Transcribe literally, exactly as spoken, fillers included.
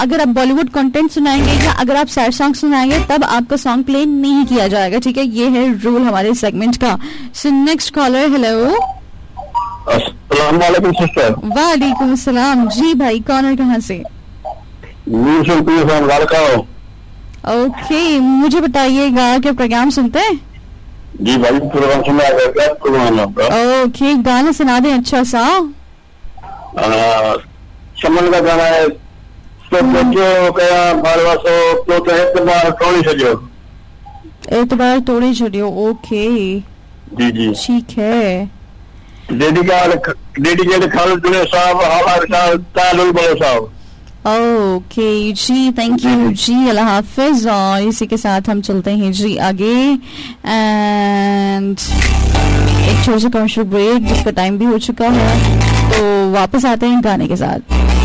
अगर आप बॉलीवुड कंटेंट सुनाएंगे या अगर आप सैड सॉन्ग सुनाएंगे तब आपका सॉन्ग प्ले नहीं किया जाएगा, ठीक है? ये है रूल हमारे सेगमेंट का. So next collar. हेलो. अस्सलाम वालेकुम सिस्टर. वालेकुम सलाम. जी भाई, कौन है, कहाँ से? ओके, मुझे बताइएगा क्या प्रोग्राम सुनते हैं? जी भाई, प्रोग्राम सुना है क्या? प्रोग्राम आपका. ओके, गाना सुना दें अच्छा सा. समन का गाना है. तो बच्चों का बारवासो तो तो एतबार तोड़ी छड़ियो. एतबार तोड़ी छड़ियो. ओके जी जी, ठीक है. डेडिकेट डेडिकेट खालिद साहब, हमारे साथ तालुल बलो साहब. ओके जी, थैंक यू जी, अल्लाह हाफिज. और इसी के साथ हम चलते हैं जी आगे. एंड एक छोटा सा कमर्शियल ब्रेक जिसका टाइम भी हो चुका है, तो वापस आते हैं गाने के साथ.